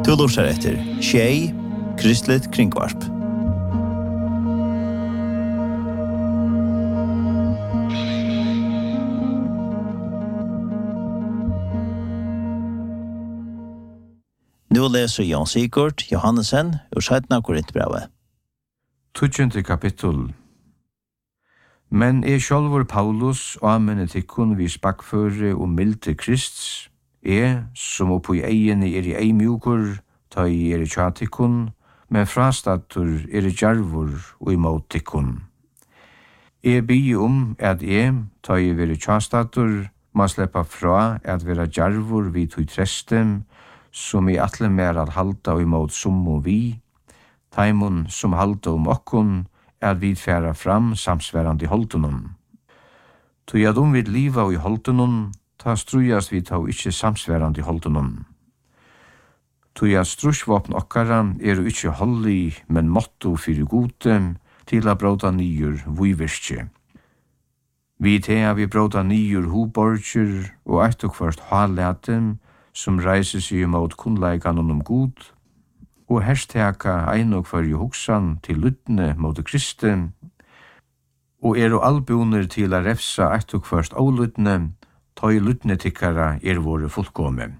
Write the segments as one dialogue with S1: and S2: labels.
S1: Du lurer etter Tjej, Kristligt Kringvarp. Nu leser Jan Sigurd Johannesen ur 17. Korintbrevet.
S2: 20. kapittel. Men sjálvur Paulus og amene tikkun vi spakføre og milde Krists, som oppo i egene i ei mjukur, ta i tjatikkun, men frastatur i djarvur og imot tikkun. Bi at ta i veri tjastatur, ma sleppa fra at vera djarvur vid tui trestem, som i atle mer at halda og imot summo vi, taimon som halda okkun, vi færa fram samsverandi holdunum. Tui at vid liva i holdunum, ta strujas vi ta ikkje samsverandi holdunum. Tui at strusvåpn okkara ikkje holdi, men motto fyrir gode, til a bråda nyur vuivirskje. Vi tea vi bråda nyur huborger og eit og kvart halete, som reiser seg mot kunnleikanum god, og hersteka ein og kvar hugsan til lytne mot Kristi, og albuner til a refsa eit og kvart ólytne, ta i lytne tikkara våre fullkomme.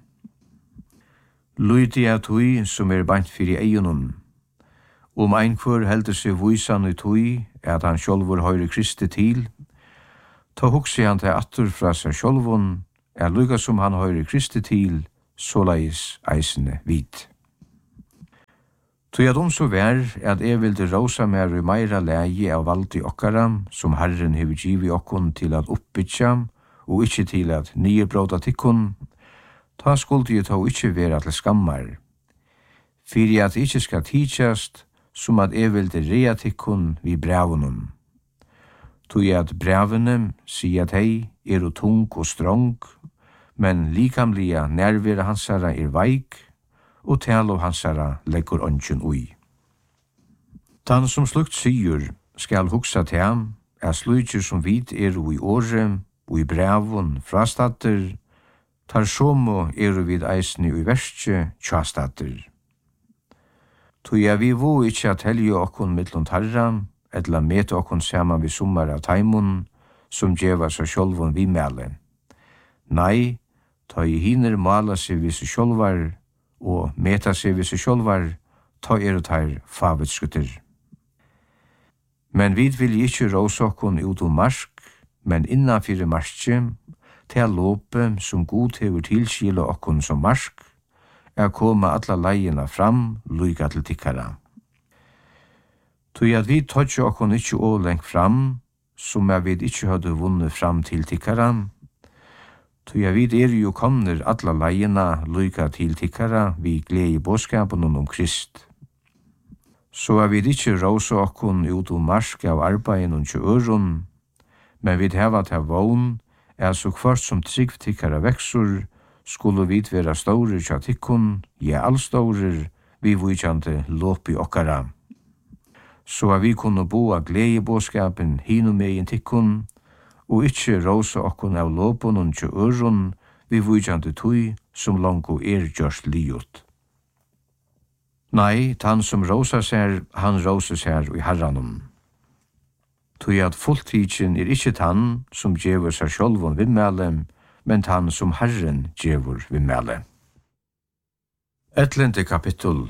S2: Lydia tui som bant fyrir eigunum. Ein kvar heldur seg vuisan i tui, at han sjálvur høyre Kristi til, ta hugsi han til attur fra seg sjálvun, lukka som han høyre Kristi til, såleis eisene vit. Tui at så vær, at vilde rosa mer i meira leie av valdi okkara, som Herren hever givi okkun til at oppbytja, og ikkje til at nye bråda tikkun, ta skuldi jeg ta ikkje vera til skammar. Fyri at ikkje skal tidsjast, som at vilde rea tikkun vi brevunum. Tui at brevunum sier at hei tung og strong, men likamlia nærvera hansara veik, og talo hansara leggur ongen ui. Tan som slukt sigur skal hugsa til ham, slutjer som vid i åre, og i brevun frastatter, tar somo vid eisni ui verskje tjastatter. Tui vi vo ikkje at helge okkun mittlun tarra, etla mete okkun saman vi sommar av taimun, som djeva seg sjolvun vi mele. Nei, ta i hiner mala seg vi seg sjolvar, og meta seg vi seg sjolvar, ta tar favetskutter. Men vid vil ikkje råse okkun ut marsk, men innanfyrir marskje, til lope som god hever tilskila okkun som marsk, koma alla leiina fram, luika til tikkara. Tui at vi tøtja okkun ikkje å lengt fram, som vi ikkje hadde vunnet fram til tikkara, tui at vi jo komner alla leiina luika til tikkara, vi glei båskapen om Krist. Så vi ikkje råse okkun ut marsk av arbeiden og øron, men vi heva til vogn, så kvart som trygg tikkara veksur, skulle vi vera store tja tikkun, allstore, vi vujkjante lopi okkara. Så vi kunne bo av glede båskapen hinu megin tikkun, og ikkje råse okkun av lopun og tja øron, vi vujkjante tui som lango gjørst liot. Nei, tan som råsa ser, han råsa ser i herranum. Tui at fulltidjen ikkje tan som djevur seg sjolvun vimmele, men tan som Herren djevur vimmele. 11. kapittel.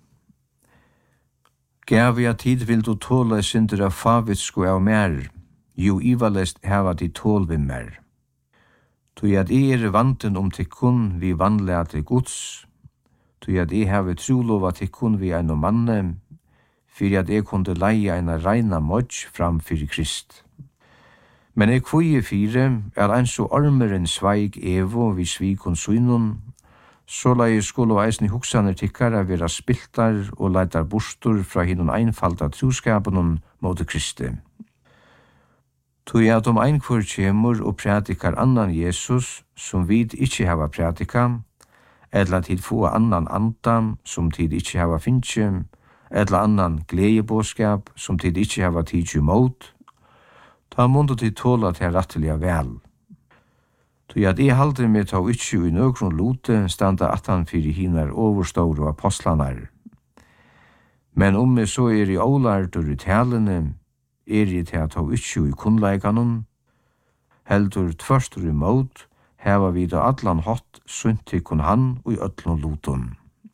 S2: Gavi at tid vil du tåla synder av favitsku av mer, jo ivalest heva di tål vimmer. Tui at vanten tikkun vi vanlega til Guds, tui at heve trulova tikkun vi ein manne, fyrir at kunde leia eina reina modj fram fyrir Krist. Men kvøye fire ein så ormeren sveig evo vi svikon synun, så leie skulle eisni hugsaner tikkara vera spiltar og leitar bostur fra hinun einfalda truskapenun mot Kristi. Tui at ein kvør kjemur og pratikar annan Jesus som vid ikkje hava pratika, edla tid få annan andan som tid ikkje hava finnje, edla annan gledebåskap som tid ikkje hava tidsi mot, ta mundu til tåla til rettelige vel. Tog at jeg halder meg ta ikke i nøkron lote standa at han fyrir hinar overståre apostlanar. Men om jeg så i ålardur i talene, jeg til at ta ikke i kunnleikanon, heldur tverstur i måt, heva vi da allan hatt sunti kun han og i öllun loton.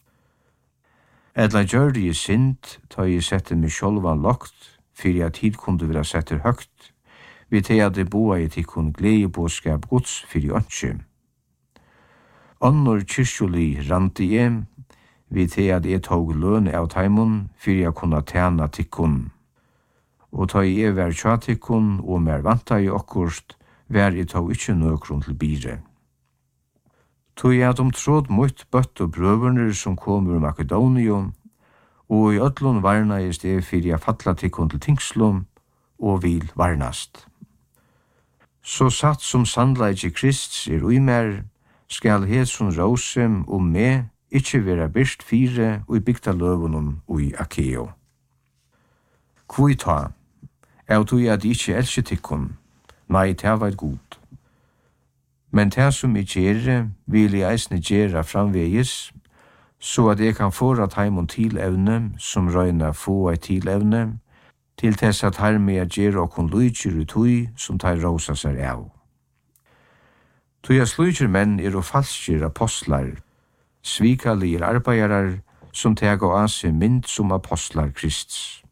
S2: Edla gjør det i sint, ta jeg sette meg sjolvan lokt, fyrir at hit kunde vera setter høgt, vi til at det boa i tikkun gledebåskap gods fyrir ønske. Annor kyrkjoli randi jeg, vi til at jeg tog løn av taimon fyrir jeg kunne tjena tikkun. Og ta jeg vær tja tikkun og mer vanta i okkurst, vær jeg tog ikkje nøkron til bire. Tog jeg at tråd mot bøtt og brøverner som kom ur Makedonium, og i öllun varna i sted fyrir jeg fatla tikkun til tingslum, og vil varnast. Så satt som sandleik i Krist ui mer, skal hetsun råsem me ikkje vera byrst fire og i bygda løvunum ui Akeo. Kvui ta, av tog at ikkje elskje tikkun, nei, det var god. Men det som jeg gjerne, vil jeg eisne gjøre framvegis, så at jeg kan få at heimun tilevne, som røyna få ei tilevne, til tess at her med gjøre og kun lydgjør ut hui, som tar rosa seg av. Tog jeg sludgjør menn og falskjør apostlar, svikalir arbeidarar, som teg og anse mynd som apostlar Krists.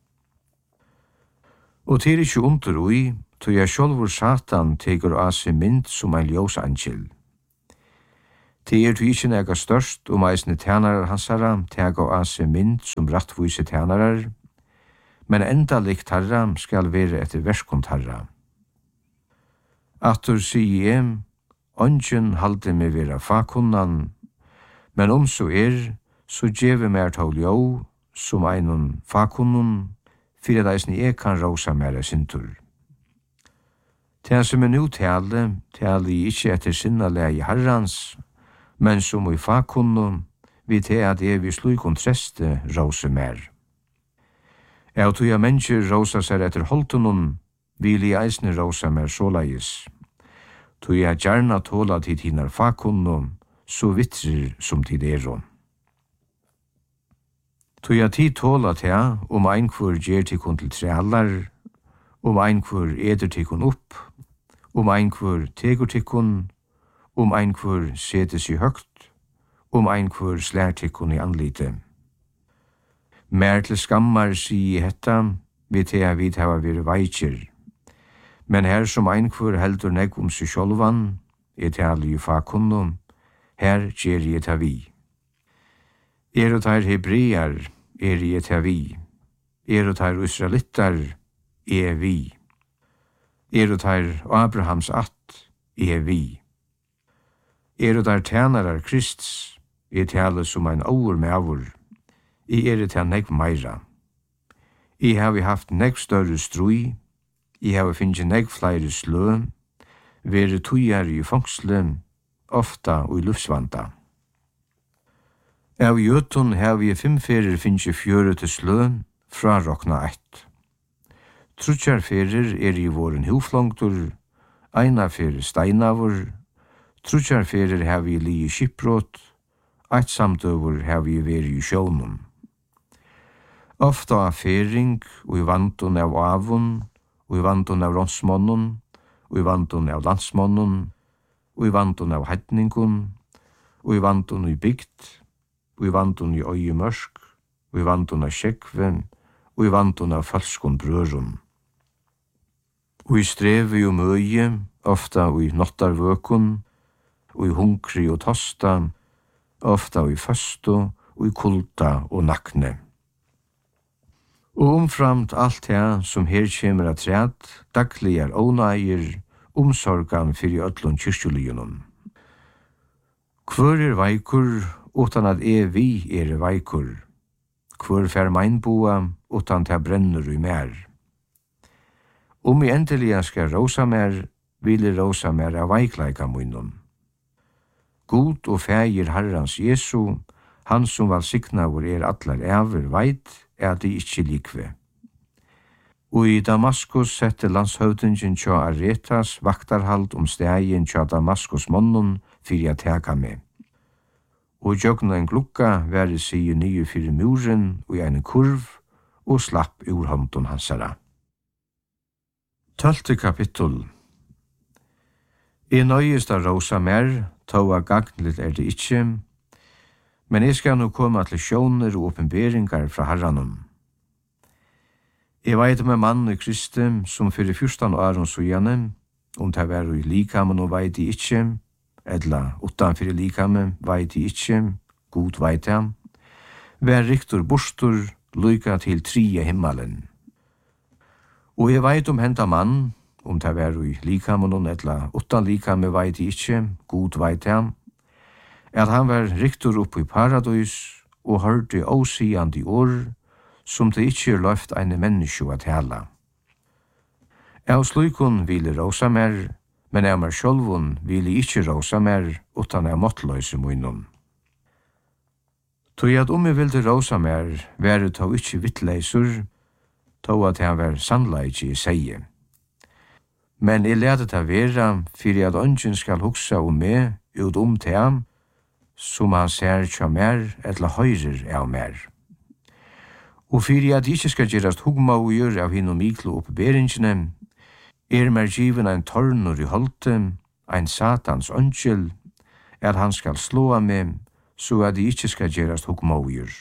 S2: Og til ikkje under ui, tog jeg sjolvor Satan tegur av seg mynd som ein ljósangel. Det du ikkje nega størst eisne tjenarar hansara tegur av seg mynd som rattvise tjenarar, men enda likt herra skal være etter verskont herra. Atur sier jeg, ongen halde meg vera fakunnan, men så så gjeve mer tål jo, som einon fakunnun, fyrir at eisne jeg kan rosa mer sintur. Det som nu tale jeg ikkje etter sinnalega i herrans, men som i fakunnun, vi til at jeg vil slukon treste rosa mer. Jeg tog jeg mennesker rosa seg etter holtunun, vil jeg eisne rosa mer såleis. Tog jeg gjerna tåla til tinar fakunnun, så vittrer som tid eron. Tog jeg tid tåla til einkvur gjer tikkun til treallar, einkvur eder tikkun opp, einkvur tegur tikkun, einkvur setes i høgt, einkvur slær tikkun i anlite. Mer til skammar sier hetta, vi til jeg vidt hava vir veikir. Men her som einkvur heldur negg seg sjolvan, tali i fakunnum, her gjer jeg ta vi. Og tar hebrear, jeg ta vi. Og tar israelittar, vi. Og tar Abrahams att, vi. Og tar tjenarar Krists, tale som ein over med avur. Til negg meira. Har vi haft negg større strui, har vi finnst negg flere slø, vere tujar i fangsle, ofta og i luftsvanda. Av jötun har vi 5 ferir finnst 4 til slø, fra rokna 1. Trutjar ferir i våren huflongtur, eina ferir steinavur, trutjar ferir har vi li i skipbrot, 1 samtøver har vi veri i sjónum. Ofta av fering, og i vantun av avun, og i vantun av ronsmonnun, og i vantun av landsmonnun, og i vantun av heitningun, og i vantun i bygd, og i vantun i øye mørsk, og i vantun av skjekve, og i vantun av falskun brørum. Og i strevi og møye, ofta og i nottarvøkun, og i hunkri og tosta, ofta og i föstu, og i kulda og nakne. Og omframt alt det som her kjemer at træt, daglig ånægir, omsorgan fyrir öllun kyrkjuligunum. Hvor veikur, utan at vi veikur? Hvor fer meinboa, utan til brennur i mer? Om I endelig skal rosa mer, vil rosa mer av veikleika munnum. God og fægir Herrans Jesu, han som valsigna hvor allar æver veit, de ikkje likve. Og i Damaskus sette landshøvdingen tja Aretas vaktarhald stegen tja Damaskus månnen fyrir at teka med. Og jøgna en glukka væri sige nye fyrir muren og i en kurv og slapp ur hånden hansara. 12. kapittel. I nøyest av rosa mer, tåa gagnligt det ikkje, men jeg skal nå komme til sjåner og åpenberingar fra herranum. Jeg veit om en mann i Kristi som fyrir 14 år sujane, det var i likamen og veit I ikkje, edla utanfyrir likamen veit I ikkje, god veit han, vær riktur bostur, lyka til 3 himmelen. Og jeg veit om henta mann, det var i likamen edla utan likamen veit I ikkje, god veit han, at han var riktur opp i paradis og hørte åsiande år, som det ikkje løft eine menneske at hela. Av slukon ville rosa mer, men av meg sjølvun ville ikkje rosa mer, utan av måttløse munnen. Tog at jeg ville rosa mer, være tog ikkje vittleisur, tog at han var sannleik I seie. Men jeg lærte det vera, fyrir at ønsken skal hugsa meg ut til ham, som han ser tja mer, etla høyrer av mer. Og fyrir at ikkje skal gjerast hugmaugur av hinn og miklo oppberingene, mer given ein tornur I holte, ein satans ønskjel, at han skal slå med, så at de ikkje skal gjerast hugmaugur.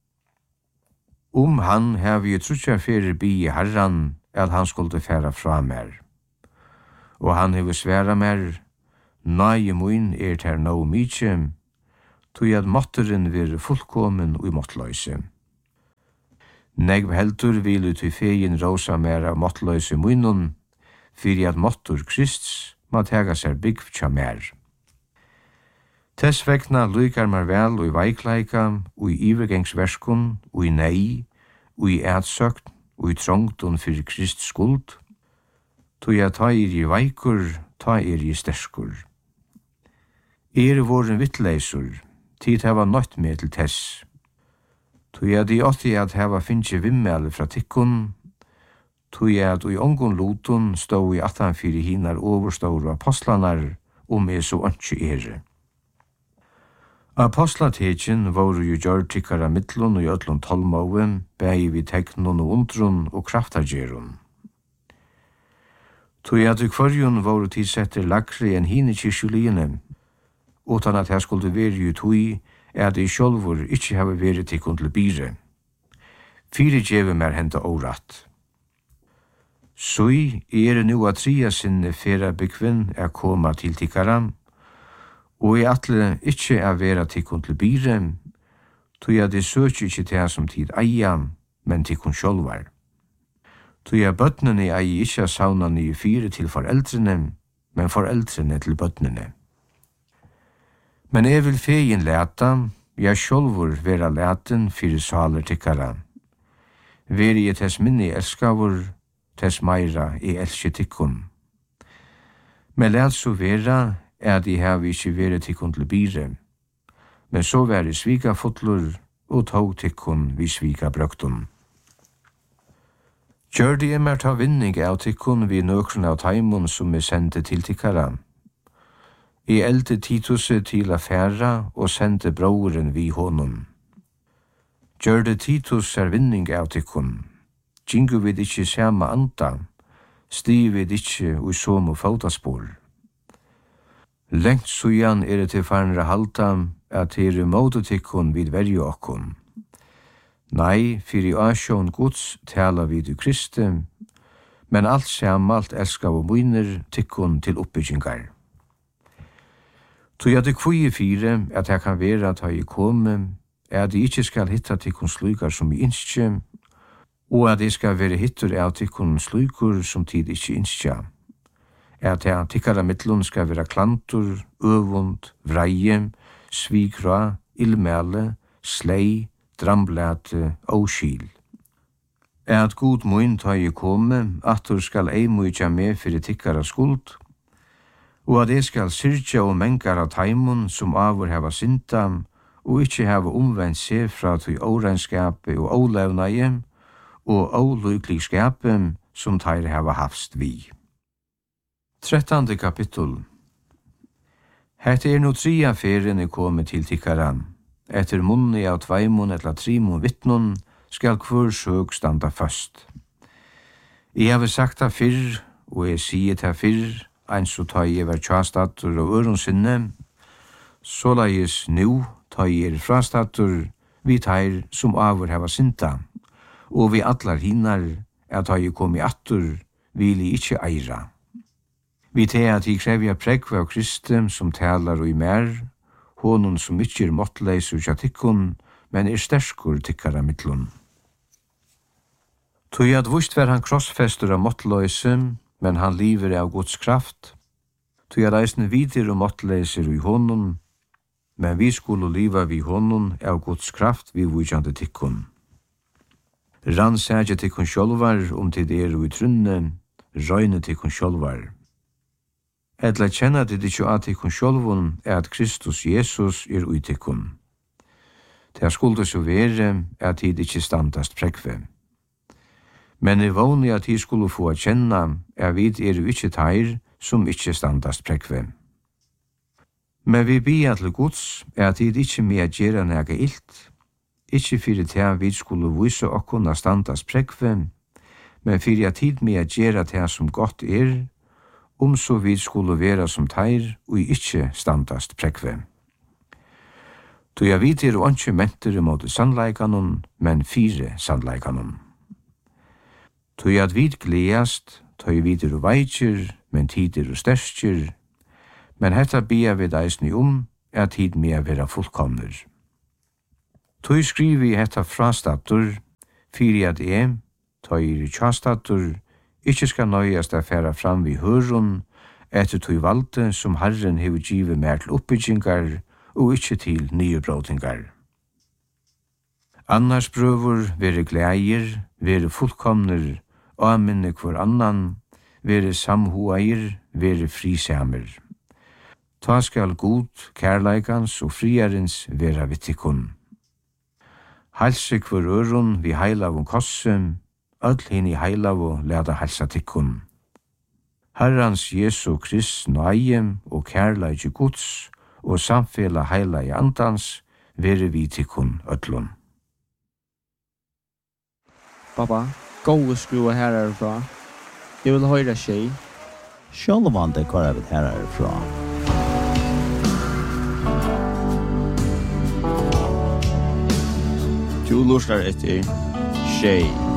S2: Han hevi trutja fyrir bi I herran, at han skulle færa fra mer. Og han hevi sværa mer, nei mun ter no mykje, tog at måtteren vir fullkomen og I måttløse. Negv heldur vil til fegin rosa mer av måttløse munnen, fyrir at måttur Krists må tega seg bygg tja mer. Tess vegna lykar mar vel og I veikleika, og I ivergengsverskun, og I nei, og I ætsøkt, og I trongtun fyrir Krists skuld, tog at ta I veikur, ta I sterskur. Voren vittleisur, tid heva nøtt med til tess. Tog at I åtti at heva finnje vimmel fra tikkun, tog at I ongun lutun stå I atan fyrir hinar overståre apostlanar med så ønskje Apostlatekin voru jo gjør tikkara mittlun og öllun tolmåen, bægi vi teknun og undrun og kraftargerun. Tog at I kvarjun voru tidsetter lakri enn hine kyrkjuliene, utan at jeg skulle veri jo tog at I sjolvur ikkje hava veri tikkun til bire. Fyre djeve mer henta åratt. Sui nu at tria sinne fera bekvinn koma til tikkaran, og atle ikkje vera tikkun til bire, tog at det søkje ikkje til som tid eia, men tikkun sjolvar. Tog bøtnene eie ikkje sauna nye 4 til foreldrene, men foreldrene til bøtnene. Men jeg vil fegin leta, jeg sjolvur vera leten fyrir saler tikkara. Veri jeg tess minni elskavur, tess meira elske tikkun. Men let så vera, at I hev ikkje vera tikkun til bire, men så veri svika fotlur, og tog tikkun vi svika brøktun. Gjør de mer ta vinning av tikkun vi nøkron av taimon som sendte til tikkara. I elde Titus til affæra og sendte broren vi honom. Gjør det Titus vinning av tikkun. Gingu vid ikkje sama anda, stiv vid ikkje ui somo fotaspor. Lengt sujan det til farnre halta, at måte tikkun vid verju okkun. Nei, fyrir asjon Guds tala vid du Kristi, men alt samalt elskav og muiner tikkun til oppbyggingar. Tog at det kvøye fire, at jeg kan være at jeg komme, at jeg ikke skal hitta tikkun slukar som I innskje, og at jeg skal være hittur av tikkun slukar som tid ikke innskje. At jeg tikkara mittlun skal være klantur, øvund, vreie, svikra, ilmæle, slei, dramblete og skil. At god mun ta jeg komme, at du skal ei mykja med fyrir tikkara skuld, og at jeg skal syrja og mengar av taimon som avur heva synda, og ikkje heva omvendt seg fra tog åregnskapet og ålevnaie, og ålykligskapet som teir hava hafst vi. 13. kapittel. Hette no 3 ferien kommet til tikkaran. Etter munni av 2 eller 3 vittnon skal hver søg standa først. Jeg har sagt det fyrr, og jeg sier det fyrr, ein så tar jeg var tjastater og øronsinne, så leies nu tar jeg frastater, vi tar som avur hava synta, og vi atlar hinnar, at tar jeg kom i attur, vil jeg ikkje eira. Vi tar at jeg krevja prekva av Kristum som talar og i mer, honon som ikkje måttleis og tikkun, men sterkur tikkara mittlun. Tog at vust var han krossfester av måttleisum, men han lever av Guds kraft. Tog at eisne vidir og måttleiser i honom, men vi skulle liva vi honom av Guds kraft vi vujande tikkun. Rannsægje tikkun sjolvar tid i trunne, røyne tikkun sjolvar. Etla kjenna det ikkje at tikkun sjolvun at Kristus Jesus ui tikkun. Det skulle så være at tid ikkje standast prekve. Men I våni at tid skulle få kjenna vid ikkje teir som ikkje standast prekve. Men vi bia til Guds at tid ikkje med gjera nega ilt, ikkje fyrir til vi skulle vise okkona standast prekve, men fyrir at tid med gjera til som godt så vi skulle vera som teir og ikkje standast prekve. Tu jeg vidir og ikke mentere mot sannleikanon, men 4 sannleikanon. Tu jeg at vid gledast, tu jeg vidir og veitjer, men tider og sterskjer, men hetta bia vid eisni at tid med vera fullkomner. Tu skrivi hetta frastatur, fyrir at tu jeg tjastatur, ikkje skal nøyast a færa fram vi hørun, etter tu valde som Herren hever givet mer til oppbyggingar, og ikkje til nye bråtingar. Annars prøver vere gleier, vere fullkomner, aminne hver annan, vere samhoair, vere frisamer. Ta skal god, kærleikans og friarens vera vittikun. Halse hver øron vi heilavun kossum, öll hinn I heilavu leda halsa tikkun. Herrans Jesu Krist nøye og kærleiki Guds og samfela heila I andans vere vi tikkun öllun.
S3: Pappa, gå skrua herifra. Jeg vil høyra tjej.
S1: Sjølvan det kvar vi herifra.
S3: Du lustar etter tjej.